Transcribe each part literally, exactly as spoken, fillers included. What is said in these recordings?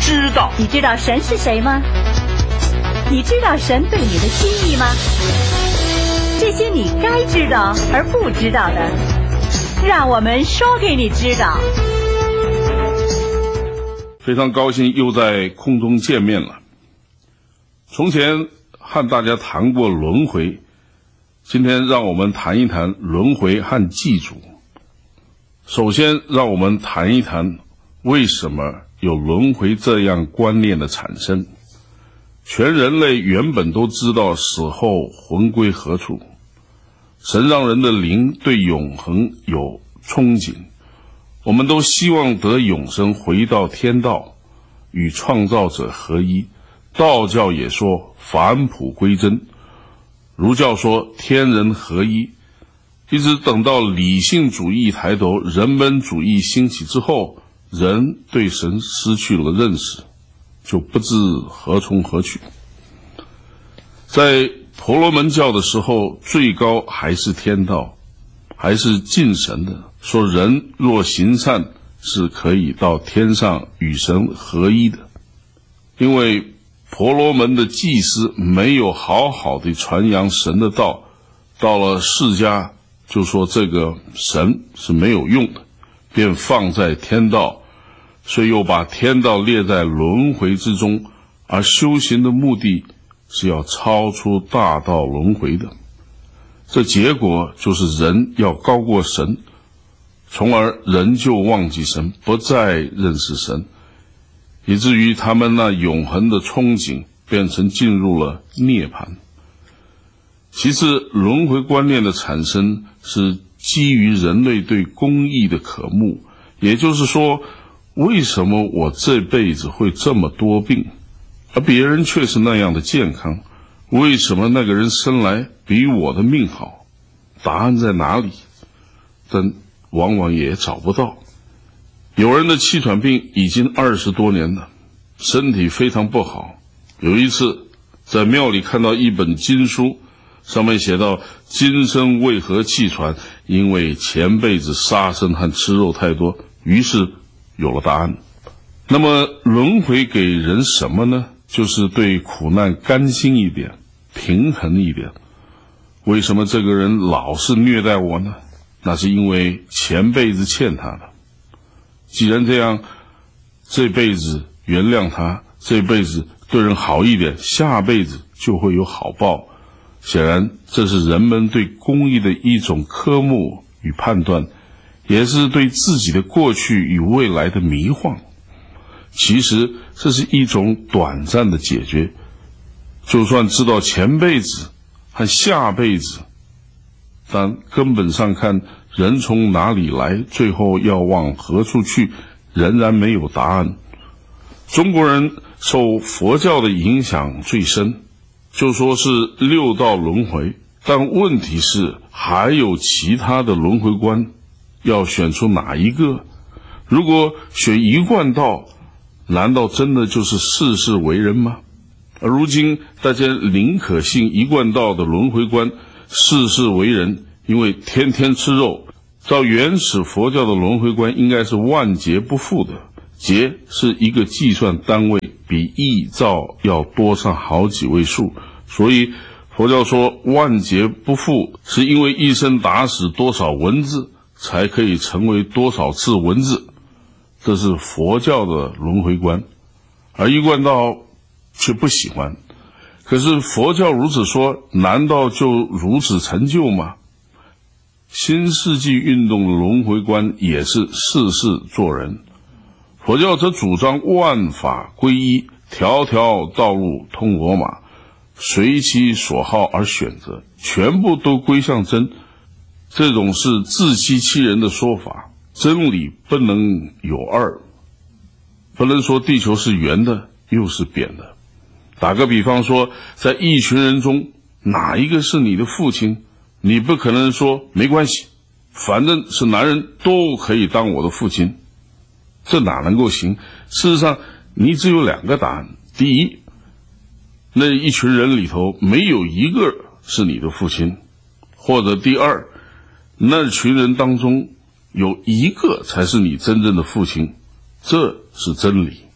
知道。 你知道神是谁吗？你知道神对你的心意吗？这些你该知道而不知道的，让我们说给你知道。 非常高兴又在空中见面了。从前和大家谈过轮回，今天让我们谈一谈轮回和祭祖。首先让我们谈一谈为什么有轮回这样观念的产生。全人类原本都知道死后魂归何处，神让人的灵对永恒有憧憬，我们都希望得永生，回到天道，与创造者合一。道教也说返璞归真，儒教说天人合一。一直等到理性主义抬头，人本主义兴起之后，人对神失去了认识，就不知何从何去。在婆罗门教的时候，最高还是天道，还是敬神的，说人若行善是可以到天上与神合一的。因为婆罗门的祭司没有好好的传扬神的道，到了释迦就说这个神是没有用的，便放在天道，所以又把天道列在轮回之中，而修行的目的是要超出大道轮回的。这结果就是人要高过神，从而人就忘记神，不再认识神，以至于他们那永恒的憧憬变成进入了涅槃。其次，轮回观念的产生是基于人类对公义的渴慕，也就是说，为什么我这辈子会这么多病，而别人却是那样的健康？为什么那个人生来比我的命好？答案在哪里？但往往也找不到。有人的气喘病已经二十多年了，身体非常不好。有一次在庙里看到一本经书，上面写到今生为何气喘，因为前辈子杀生和吃肉太多，于是有了答案。那么轮回给人什么呢？就是对苦难甘心一点，平衡一点。为什么这个人老是虐待我呢？那是因为前辈子欠他的。既然这样，这辈子原谅他，这辈子对人好一点，下辈子就会有好报。显然这是人们对公义的一种科目与判断，也是对自己的过去与未来的迷惑。其实这是一种短暂的解决，就算知道前辈子和下辈子，但根本上看人从哪里来，最后要往何处去，仍然没有答案。中国人受佛教的影响最深，就说是六道轮回，但问题是还有其他的轮回观，要选出哪一个？如果选一贯道，难道真的就是世事为人吗？而如今大家宁可信一贯道的轮回观，世事为人，因为天天吃肉。照原始佛教的轮回观应该是万劫不复的，劫是一个计算单位，比亿兆要多上好几位数，所以佛教说万劫不复，是因为一生打死多少蚊子才可以成为多少次蚊子，这是佛教的轮回观。而一贯道却不喜欢。可是佛教如此说，难道就如此成就吗？新世纪运动的轮回观也是世事做人，佛教则主张万法归一，条条道路通罗马，随其所好而选择，全部都归向真。这种是自欺欺人的说法，真理不能有二，不能说地球是圆的又是扁的。打个比方说，在一群人中，哪一个是你的父亲？你不可能说没关系，反正是男人都可以当我的父亲，这哪能够行？事实上你只有两个答案，第一，那一群人里头没有一个是你的父亲，或者第二，那群人当中有一个才是你真正的父亲，这是真理。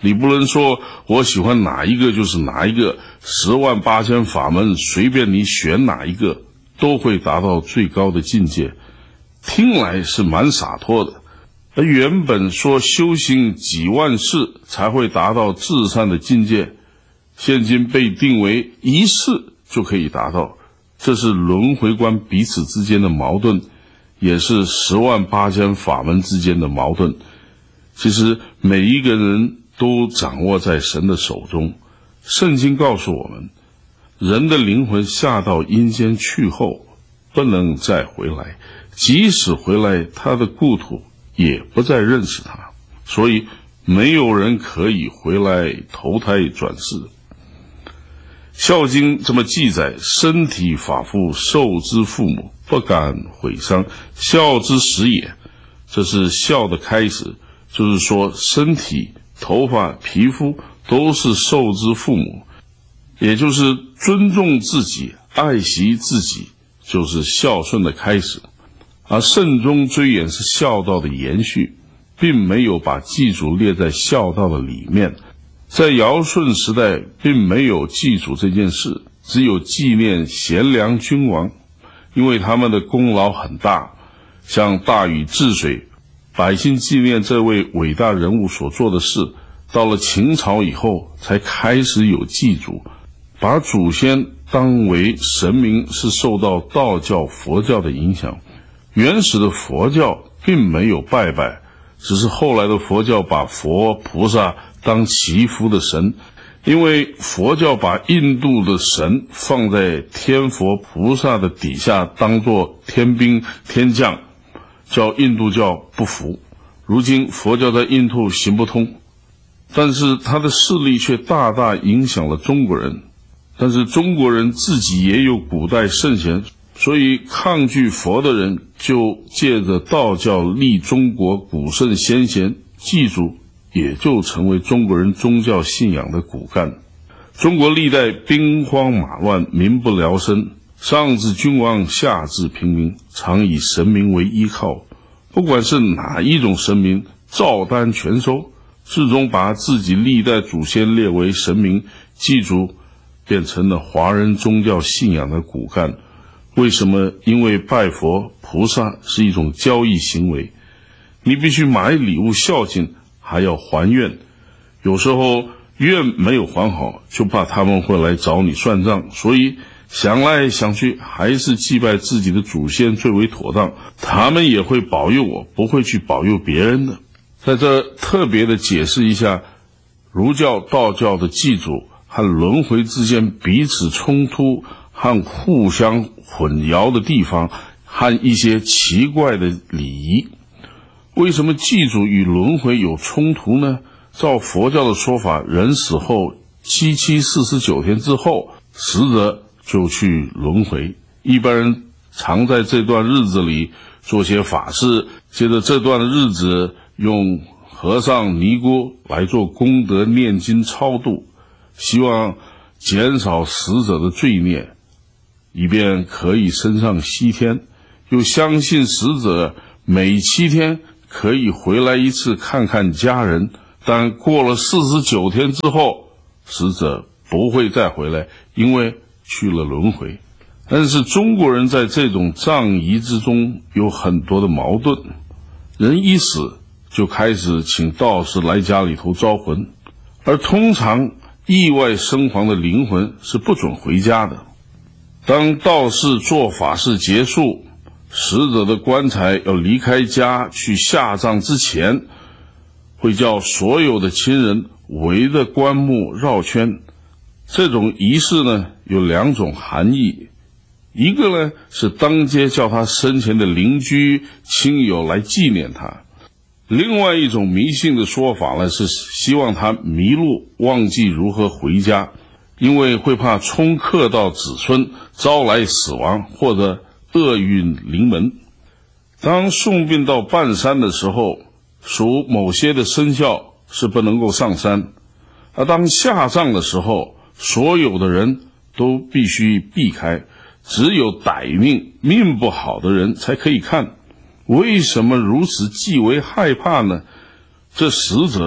你不能说我喜欢哪一个就是哪一个，十万八千法门随便你选哪一个都会达到最高的境界，听来是蛮洒脱的。而原本说修行几万世才会达到至善的境界，现今被定为一世就可以达到，这是轮回观彼此之间的矛盾，也是十万八千法门之间的矛盾。其实每一个人都掌握在神的手中。圣经告诉我们，人的灵魂下到阴间去后不能再回来，即使回来，他的故土也不再认识他，所以没有人可以回来投胎转世。孝经这么记载，身体发肤受之父母，不敢毁伤，孝之始也。这是孝的开始，就是说身体、头发、皮肤都是受之父母，也就是尊重自己、爱惜自己，就是孝顺的开始。而慎终追远是孝道的延续，并没有把祭祖列在孝道的里面。在尧舜时代并没有祭祖这件事，只有纪念贤良君王，因为他们的功劳很大，像大禹治水，百姓纪念这位伟大人物所做的事。到了秦朝以后才开始有祭祖，把祖先当为神明是受到道教佛教的影响。原始的佛教并没有拜拜，只是后来的佛教把佛菩萨当祈福的神，因为佛教把印度的神放在天佛菩萨的底下当作天兵天将，叫印度教不服。如今佛教在印度行不通，但是他的势力却大大影响了中国人。但是中国人自己也有古代圣贤，所以抗拒佛的人就借着道教立中国古圣先贤，祭祖也就成为中国人宗教信仰的骨干。中国历代兵荒马乱，民不聊生，上至君王，下至平民，常以神明为依靠，不管是哪一种神明，照单全收，最终把自己历代祖先列为神明，祭祖变成了华人宗教信仰的骨干。为什么？因为拜佛菩萨是一种交易行为，你必须买礼物孝敬，还要还愿，有时候愿没有还好，就怕他们会来找你算账，所以想来想去还是祭拜自己的祖先最为妥当，他们也会保佑我，不会去保佑别人的。在这特别的解释一下儒教、道教的祭祖和轮回之间彼此冲突和互相混淆的地方，和一些奇怪的礼仪。为什么祭祖与轮回有冲突呢？照佛教的说法，人死后七七四十九天之后，死者就去轮回。一般人常在这段日子里做些法事，接着这段日子用和尚尼姑来做功德念经超度，希望减少死者的罪孽，以便可以升上西天。又相信死者每七天可以回来一次看看家人，但过了四十九天之后，死者不会再回来，因为去了轮回。但是中国人在这种葬仪之中有很多的矛盾，人一死就开始请道士来家里头招魂，而通常意外身亡的灵魂是不准回家的。当道士做法事结束，死者的棺材要离开家去下葬之前，会叫所有的亲人围着棺木绕圈。这种仪式呢，有两种含义，一个呢是当街叫他生前的邻居亲友来纪念他，另外一种迷信的说法呢，是希望他迷路，忘记如何回家，因为会怕冲克到子孙，招来死亡或者厄运临门。当送殡到半山的时候，属某些的生肖是不能够上山，而当下葬的时候，所有的人都必须避开，只有歹命命不好的人才可以看。为什么如此极为害怕呢？这死者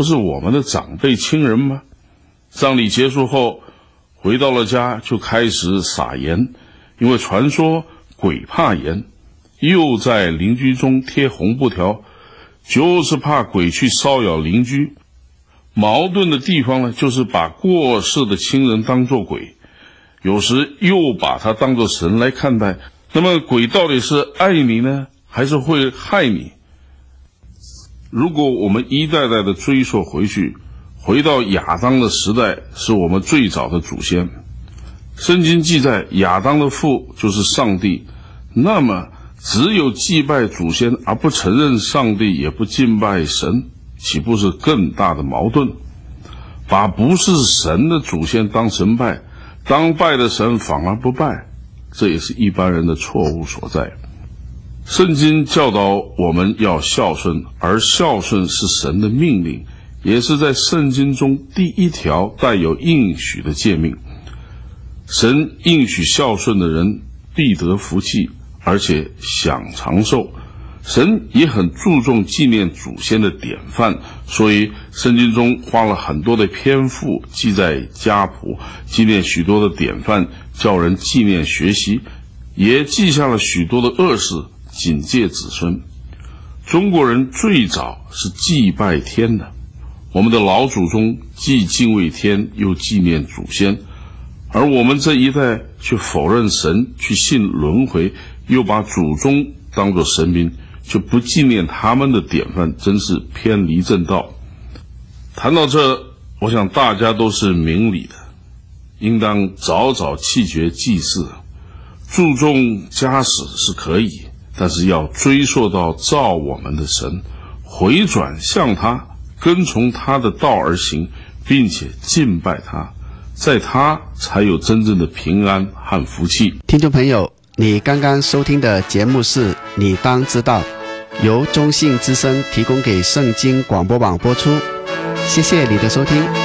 不是我们的长辈亲人吗？葬礼结束后，回到了家就开始撒盐，因为传说鬼怕盐，又在邻居中贴红布条，就是怕鬼去骚扰邻居。矛盾的地方呢，就是把过世的亲人当作鬼，有时又把他当作神来看待。那么鬼到底是爱你呢，还是会害你？如果我们一代代的追溯回去，回到亚当的时代，是我们最早的祖先。圣经记载亚当的父就是上帝，那么只有祭拜祖先而不承认上帝，也不敬拜神，岂不是更大的矛盾？把不是神的祖先当神拜，当拜的神反而不拜，这也是一般人的错误所在。圣经教导我们要孝顺，而孝顺是神的命令，也是在圣经中第一条带有应许的诫命。神应许孝顺的人必得福气，而且享长寿。神也很注重纪念祖先的典范，所以圣经中花了很多的篇幅记在家谱，纪念许多的典范，叫人纪念学习，也记下了许多的恶事，警戒子孙。中国人最早是祭拜天的，我们的老祖宗既敬畏天，又纪念祖先，而我们这一代却否认神，去信轮回，又把祖宗当作神明，就不纪念他们的典范，真是偏离正道。谈到这，我想大家都是明理的，应当早早弃绝祭祀。注重家史是可以，但是要追溯到造我们的神，回转向他，跟从他的道而行，并且敬拜他，在他才有真正的平安和福气。 听众朋友，你刚刚收听的节目是你当知道，由中信之声提供给圣经广播网播出，谢谢你的收听。